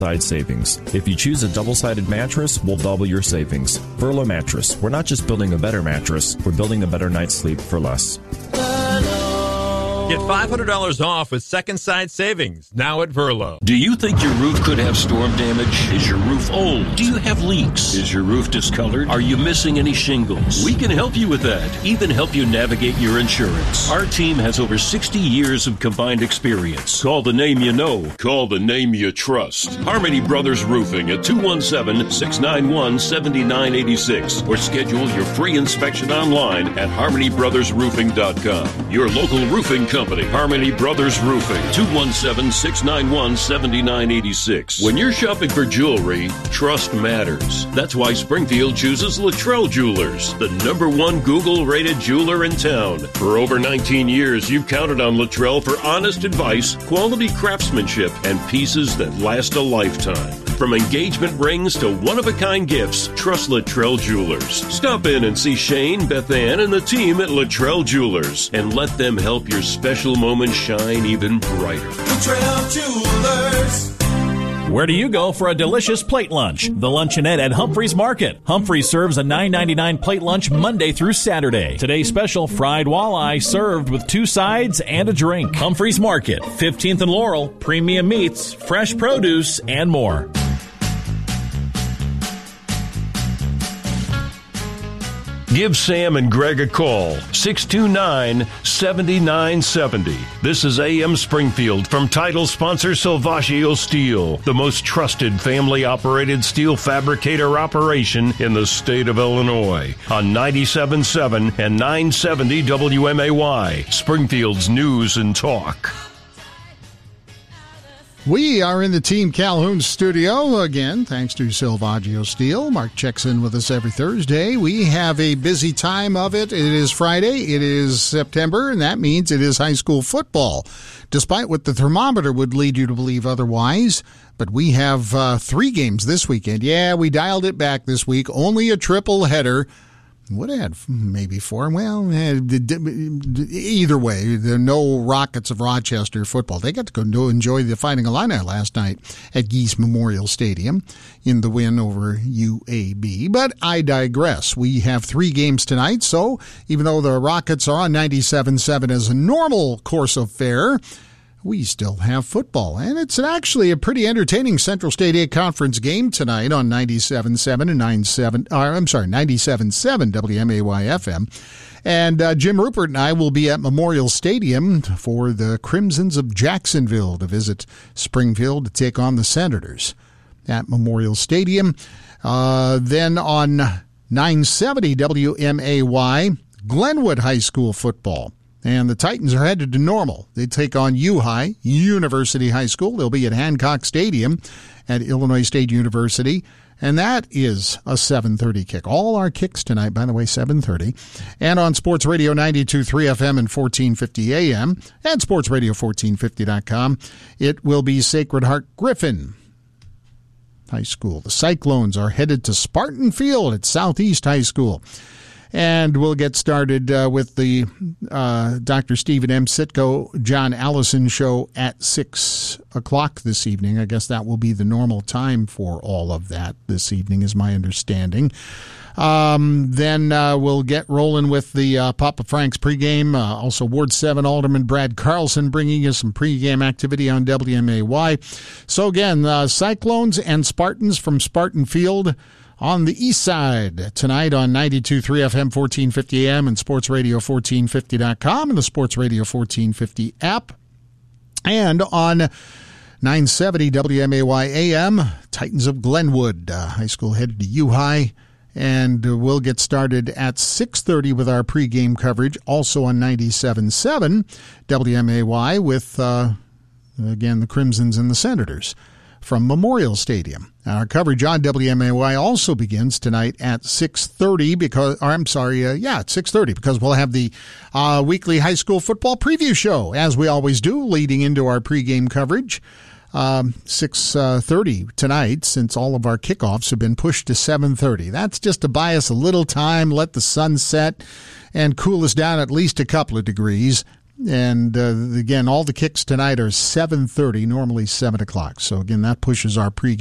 side savings. If you choose a double-sided mattress, we'll double your savings. Verlo Mattress. We're not just building a better mattress, we're building a better night's sleep for less. Get $500 off with second side savings now at Verlo. Do you think your roof could have storm damage? Is your roof old? Do you have leaks? Is your roof discolored? Are you missing any shingles? We can help you with that, even help you navigate your insurance. Our team has over 60 years of combined experience. Call the name you know. Call the name you trust. Harmony Brothers Roofing at 217-691-7986 or schedule your free inspection online at harmonybrothersroofing.com. Your local roofing company, Harmony Brothers Roofing, 217-691-7986. When you're shopping for jewelry, trust matters. That's why Springfield chooses Luttrell Jewelers, the #1 Google-rated jeweler in town. For over 19 years, you've counted on Luttrell for honest advice, quality craftsmanship, and pieces that last a lifetime. From engagement rings to one-of-a-kind gifts, trust Luttrell Jewelers. Stop in and see Shane, Beth Ann, and the team at Luttrell Jewelers, and let them help your special moments shine even brighter. Luttrell Jewelers. Where do you go for a delicious plate lunch? The Luncheonette at Humphreys Market. Humphreys serves a $9.99 plate lunch Monday through Saturday. Today's special, fried walleye served with 2 sides and a drink. Humphreys Market, 15th and Laurel, premium meats, fresh produce, and more. Give Sam and Greg a call, 629-7970. This is AM Springfield from title sponsor Salvaggio Steel, the most trusted family-operated steel fabricator operation in the state of Illinois, on 97.7 and 970 WMAY, Springfield's News and Talk. We are in the Team Calhoun studio again, thanks to Salvaggio Steel. Mark checks in with us every Thursday. We have a busy time of it. It is Friday. It is September, and that means it is high school football, despite what the thermometer would lead you to believe otherwise. But we have 3 games this weekend. Yeah, we dialed it back this week. Only a triple header. Would have had maybe 4. Well, either way, there are no Rockets of Rochester football. They got to go enjoy the Fighting Illini last night at Geese Memorial Stadium in the win over UAB. But I digress. We have 3 games tonight, so even though the Rockets are on 97.7 as a normal course of fare, we still have football, and it's actually a pretty entertaining Central State A Conference game tonight on 97.7 and 97.7 WMAY-FM. And Jim Rupert and I will be at Memorial Stadium for the Crimsons of Jacksonville to visit Springfield to take on the Senators at Memorial Stadium. Then on 970 WMAY, Glenwood High School football. And the Titans are headed to Normal. They take on U-High, University High School. They'll be at Hancock Stadium at Illinois State University. And that is a 7:30 kick. All our kicks tonight, by the way, 7:30. And on Sports Radio 92.3 FM and 1450 AM and sportsradio1450.com, it will be Sacred Heart Griffin High School. The Cyclones are headed to Spartan Field at Southeast High School. And we'll get started with the Dr. Stephen M. Sitko, John Allison show at 6 o'clock this evening. I guess that will be the normal time for all of that this evening, is my understanding. Then we'll get rolling with the Papa Frank's pregame. Also, Ward 7 Alderman Brad Carlson bringing you some pregame activity on WMAY. So again, Cyclones and Spartans from Spartan Field on the east side tonight on 92.3 FM, 1450 AM, and sportsradio1450.com and the Sports Radio 1450 app. And on 970 WMAY AM, Titans of Glenwood High School headed to U-High. And we'll get started at 6:30 with our pregame coverage, also on 97.7 WMAY with, again, the Crimsons and the Senators from Memorial Stadium. Our coverage on WMAY also begins tonight at 6:30 at 6:30 because we'll have the weekly high school football preview show, as we always do, leading into our pregame coverage. 6:30 tonight, since all of our kickoffs have been pushed to 7:30. That's just to buy us a little time, let the sun set, and cool us down at least a couple of degrees. And again, all the kicks tonight are 7:30, normally 7 o'clock. So again, that pushes our pregame